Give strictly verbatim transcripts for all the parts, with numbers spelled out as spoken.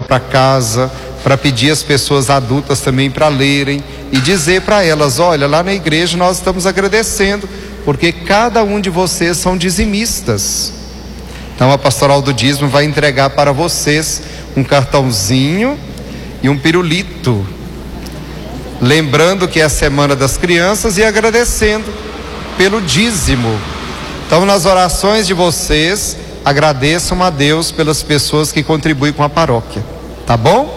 para casa, para pedir às pessoas adultas também para lerem e dizer para elas: olha, lá na igreja nós estamos agradecendo, porque cada um de vocês são dizimistas. Então a pastoral do dízimo vai entregar para vocês um cartãozinho e um pirulito, lembrando que é a semana das crianças e agradecendo pelo dízimo. Então, nas orações de vocês, agradeçam a Deus pelas pessoas que contribuem com a paróquia, tá bom?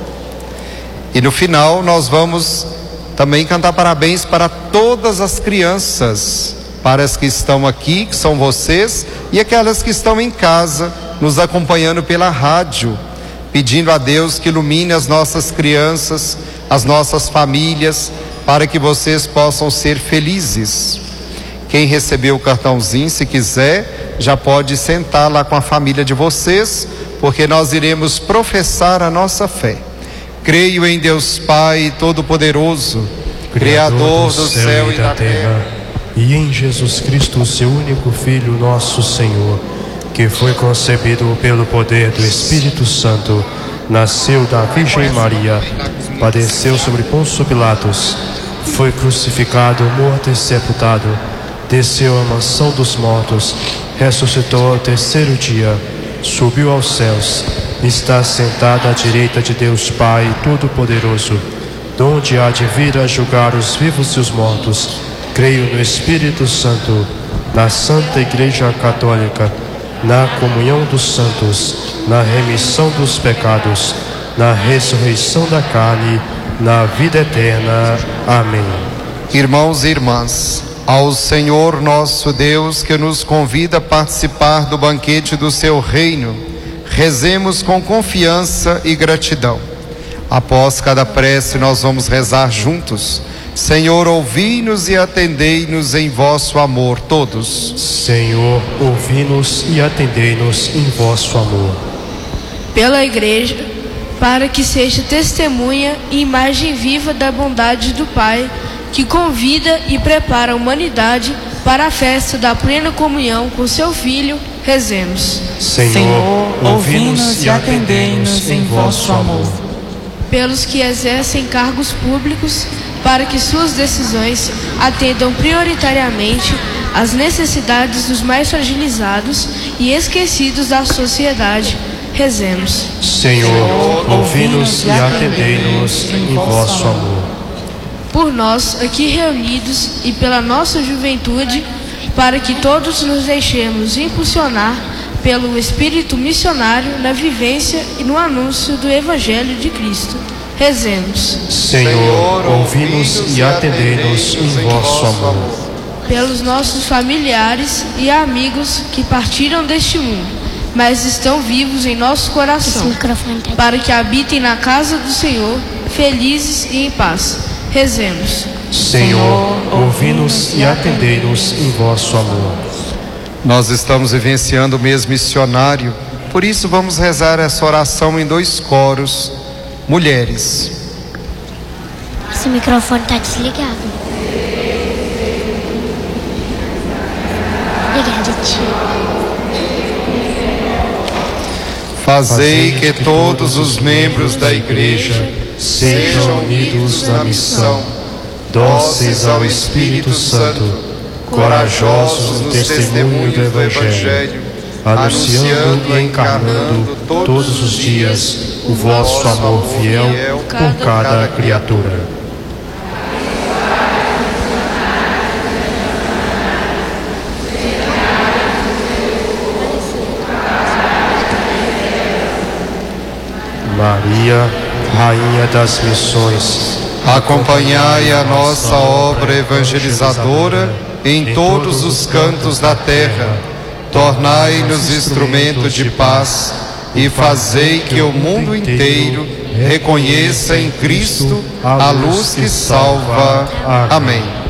E no final nós vamos também cantar parabéns para todas as crianças, para as que estão aqui, que são vocês, e aquelas que estão em casa, nos acompanhando pela rádio, pedindo a Deus que ilumine as nossas crianças, as nossas famílias, para que vocês possam ser felizes. Quem recebeu o cartãozinho, se quiser, já pode sentar lá com a família de vocês, porque nós iremos professar a nossa fé. Creio em Deus Pai Todo-Poderoso, Criador do céu e da terra, e em Jesus Cristo, seu único Filho, nosso Senhor, que foi concebido pelo poder do Espírito Santo, nasceu da Virgem Maria, padeceu sobre Pôncio Pilatos, foi crucificado, morto e sepultado, desceu à mansão dos mortos, ressuscitou ao terceiro dia, subiu aos céus, está sentado à direita de Deus Pai Todo-Poderoso, donde há de vir a julgar os vivos e os mortos. Creio no Espírito Santo, na Santa Igreja Católica, na comunhão dos santos, na remissão dos pecados, na ressurreição da carne, na vida eterna. Amém. Irmãos e irmãs, ao Senhor nosso Deus, que nos convida a participar do banquete do seu reino, rezemos com confiança e gratidão. Após cada prece nós vamos rezar juntos. Senhor, ouvi-nos e atendei-nos em vosso amor, todos. Senhor, ouvi-nos e atendei-nos em vosso amor. Pela Igreja, para que seja testemunha e imagem viva da bondade do Pai, que convida e prepara a humanidade para a festa da plena comunhão com seu Filho, rezemos. Senhor, Senhor ouvi-nos e atendei-nos em vosso amor. Pelos que exercem cargos públicos, para que suas decisões atendam prioritariamente às necessidades dos mais fragilizados e esquecidos da sociedade, rezemos. Senhor, ouvi-nos e atendei-nos em vosso amor. Por nós aqui reunidos e pela nossa juventude, para que todos nos deixemos impulsionar pelo Espírito missionário na vivência e no anúncio do Evangelho de Cristo, rezemos. Senhor, ouvi-nos e atendei-nos em vosso amor. Pelos nossos familiares e amigos que partiram deste mundo, mas estão vivos em nosso coração, para que habitem na casa do Senhor, felizes e em paz, rezemos. Senhor, ouvi-nos e atendei-nos em vosso amor. Nós estamos vivenciando o mês missionário, por isso vamos rezar essa oração em dois coros. Mulheres. Esse microfone está desligado. Obrigada, tia. Fazei que todos os membros da Igreja sejam unidos na missão, dóceis ao Espírito Santo, corajosos no testemunho do Evangelho, anunciando e encarnando todos os dias o vosso amor fiel por cada criatura. Maria, Rainha das Missões, acompanhai a nossa obra evangelizadora em todos os cantos da terra, tornai-nos instrumento de paz e fazei que o mundo inteiro reconheça em Cristo a luz que salva. Amém.